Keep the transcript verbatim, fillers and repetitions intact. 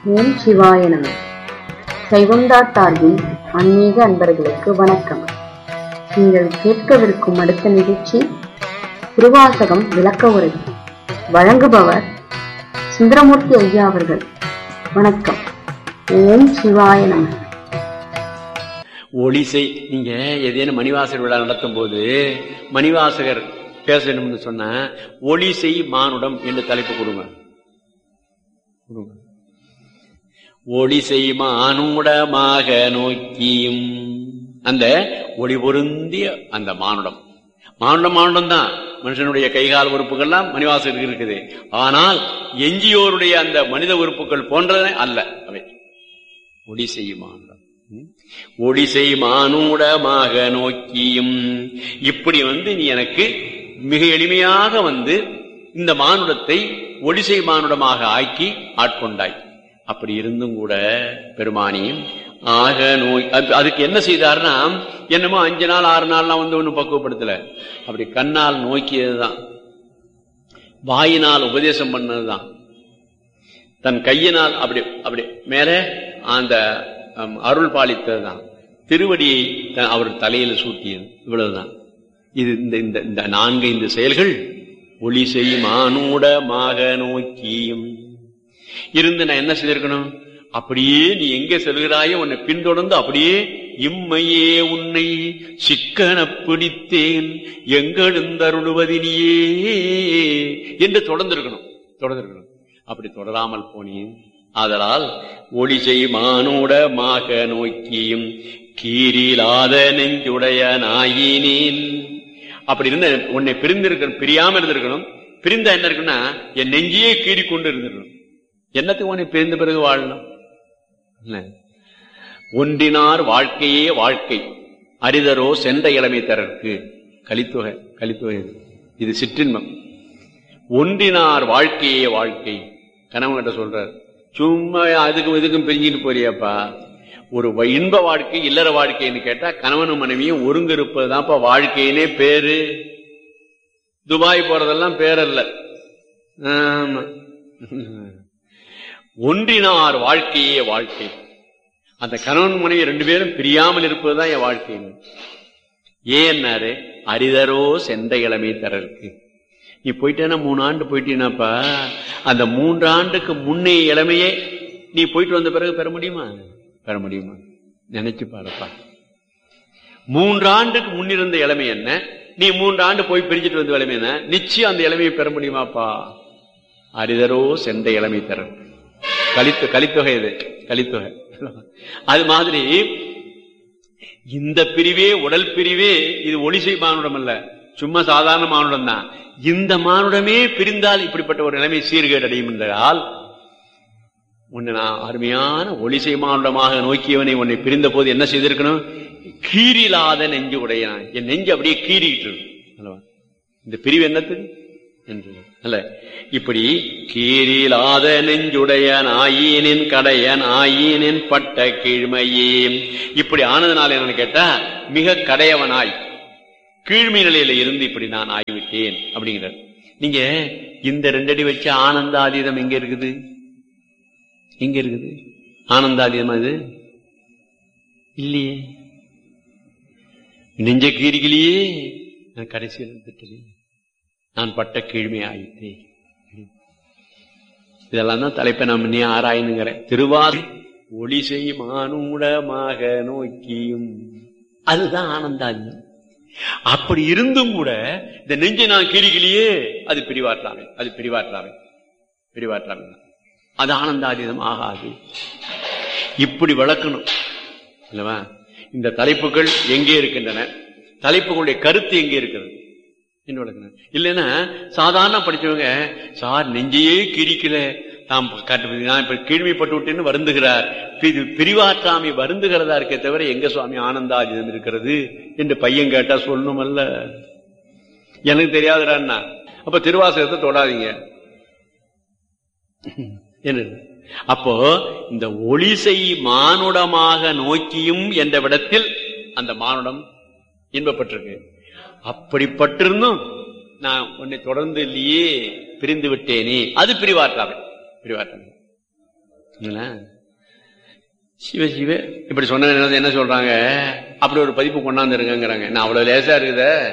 ஓம் சிவாய நம. சைவம் டாட் ஆர்கின் ஆன்மீக அன்பர்களுக்கு வணக்கம். நீங்கள் கேட்கவிருக்கும் அடுத்த நிகழ்ச்சி திருவாசகம் விளக்க உரை. வழங்குபவர் சுந்தரமூர்த்தி ஐயா அவர்கள். வணக்கம். ஓம் சிவாய நம. ஒளிசை நீங்க ஏதேனும் மணிவாசகர் விழா நடத்தும் போது மணிவாசகர் பேசணும்னு சொன்னா ஒளிசை மானுடம் என்று தலைப்பு கொடுங்க. ஒளிசை மானுடமாக நோக்கியும் அந்த ஒளி பொருந்திய அந்த மானுடம் மானுடம் மானுடம் தான். மனுஷனுடைய கைகால் உறுப்புகள்லாம் மணிவாசகருக்கு இருக்குது. ஆனால் எஞ்சியோருடைய அந்த மனித உறுப்புகள் போன்றதே அல்ல அவை. ஒளிசை மானுடம் ஒளிசை மானுடமாக நோக்கியும் இப்படி வந்து நீ எனக்கு மிக எளிமையாக வந்து இந்த மானுடத்தை ஒளிசை மானுடமாக ஆக்கி ஆட்கொண்டாய். அப்படி இருந்தும் கூட பெருமானியும் ஆக நோய் அதுக்கு என்ன செய்தார்னா, என்னமோ அஞ்சு நாள் ஆறு நாள்லாம் வந்து ஒன்னும் பக்குவப்படுத்தல. அப்படி கண்ணால் நோக்கியதுதான், வாயினால் உபதேசம் பண்ணதுதான், தன் கையினால் அப்படி அப்படி மேல அந்த அருள் பாலித்ததுதான், திருவடியை அவர் தலையில சூட்டியது, இவ்வளவுதான். இது இந்த இந்த நான்கு இந்த செயல்கள் ஒளிசை மானுடமாக நோக்கியும் இருந்து நான் என்ன செய்திருக்கணும், அப்படியே நீ எங்க செல்கிறாயோ உன்னை பின்தொடர்ந்து அப்படியே இம்மையே உன்னை சிக்கன பிடித்தேன் எங்கெழுந்தருளுவதினியே என்று தொடர்ந்திருக்கணும் தொடர்ந்திருக்கணும் அப்படி தொடராமல் போனேன். ஆதலால் ஒளிசை மானுடமாக நோக்கியும் கீரிலாத நெஞ்சுடைய நாயினேன். அப்படி இருந்த உன்னை பிரிந்திருக்கணும், பிரியாம இருந்திருக்கணும். பிரிந்தா என்ன இருக்குன்னா என் நெஞ்சியே கீறி கொண்டு இருந்திருக்கணும். என்னத்துக்கு உன்னை பிரிந்த பிறகு வாழணும்? ஒன்றினார் வாழ்க்கையே வாழ்க்கை அரிதரோ சென்ற இளமை தரற்கு. கலித்தொகை கலித்தொகை இது சிற்றின்பம். ஒன்றினார் வாழ்க்கையே வாழ்க்கை. கணவன் கிட்ட சொல்றார், சும்மா அதுக்கும் இதுக்கும் பிரிஞ்சுட்டு போறியாப்பா. ஒரு இன்ப வாழ்க்கை இல்லற வாழ்க்கைன்னு கேட்டா கணவனும் மனைவியும் ஒருங்கு இருப்பதுதான்ப்பா வாழ்க்கையினே பேரு. துபாய் போறதெல்லாம் பேரல்ல. ஆமா, ஒன்றினார் வாழ்க்கையே வாழ்க்கை. அந்த கணவன் மனைவி ரெண்டு பேரும் பிரியாமல் இருப்பதுதான் என் வாழ்க்கை. ஏன்னாரு அரிதரோ சென்ற இளமை தரற்கு. நீ போயிட்டேன்னா மூணு ஆண்டு போயிட்டீனாப்பா, அந்த மூன்று ஆண்டுக்கு முன்னே இளமையே நீ போயிட்டு வந்த பிறகு பெற முடியுமா? பெற முடியுமா? நினைச்சு பாருப்பா. மூன்று ஆண்டுக்கு முன்னிருந்த இளமை என்ன, நீ மூன்று ஆண்டு போய் பிரிஞ்சுட்டு வந்த இளமை என்ன, நிச்சயம் அந்த இளமையை பெற முடியுமாப்பா? அரிதரோ சென்ற இளமை தரற்கு. கலித்து கலித்தொகை இது கலித்தொகை. அது மாதிரி இந்த பிரிவே உடல் பிரிவே இது ஒளிசை மானுடம் அல்ல, சும்மா சாதாரண மானுடம் தான். இந்த மானுடமே பிரிந்தால் இப்படிப்பட்ட ஒரு நிலைமை சீர்கேடு அடையும் என்றால் உன்னை நான் அருமையான ஒளிசை மானுடமாக நோக்கியவனை உன்னை பிரிந்த போது என்ன செய்திருக்கணும்? கீரிலாத நெஞ்சு உடையனா. என் நெஞ்சு அப்படியே கீறிட்டு இருக்கு. இந்த பிரிவு என்னத்துக்கு என்று அல்ல. இப்படி கீரிலாத நெஞ்சுடையன் ஆயினின் கடையன் ஆயினின் பட்ட கீழ்மையே. இப்படி ஆனதுனால என்னன்னு கேட்டா மிக கடையவனாய் கீழ்மை நிலையில இருந்து இப்படி நான் ஆகிவிட்டேன் அப்படிங்கிறார். நீங்க இந்த ரெண்டடி வச்சு ஆனந்தாதீதம் எங்க இருக்குது? எங்க இருக்குது ஆனந்தாதீதம்? அது இல்லையே. நெஞ்ச கீரிகளையே நான் கடைசியில் திட்டலே நான் பட்ட கீழ்மை ஆயிட்டேன். இதெல்லாம் தான் தலைப்பை நான் முன்னே ஆராயணுங்கிறேன். திருவாதி ஒளிசை மானுடமாக நோக்கியும் அதுதான் ஆனந்தாதீதம். அப்படி இருந்தும் கூட இந்த நெஞ்சை நான் கீரிகளையே அது பிரிவாற்றாமை, அது பிரிவாற்றாமை பிரிவாற்றாமை அது ஆனந்தாதீதம் ஆகாது. இப்படி விளக்கணும் இல்லவா? இந்த தலைப்புகள் எங்கே இருக்கின்றன, தலைப்புகளுடைய கருத்து எங்கே இருக்கிறது என்று விளக்கணும். இல்லைன்னா சாதாரண படிச்சவங்க சார் நெஞ்சையே கிரிக்கல, நாம் நான் இப்ப கீழ்மைப்பட்டு விட்டேன்னு வருந்துகிறார். இது பிரிவாற்றாமை வருந்துகிறதா இருக்கே தவிர எங்க சுவாமி ஆனந்தாதீதம் இருக்கிறது என்று பையன் கேட்டா சொல்லணும் அல்ல. எனக்கு தெரியாதுடான்னா அப்ப திருவாசகத்தை தொடாதீங்க என்ன. அப்போ இந்த ஒளிசை மானுடமாக நோக்கியும் என்ற விடத்தில் அந்த மானுடம் இன்பப்பட்டிருக்கு. அப்படிப்பட்டிருந்தும் நான் உன்னை தொடர்ந்து இல்லையே பிரிந்து விட்டேனே, அது பிரிவாற்றாமை பிரிவாற்றாமை சிவ சிவ இப்படி சொன்ன என்ன சொல்றாங்க, அப்படி ஒரு பதிப்பு கொண்டாந்து இருங்கிறாங்க. நான் அவ்வளவு லேசா இருக்குத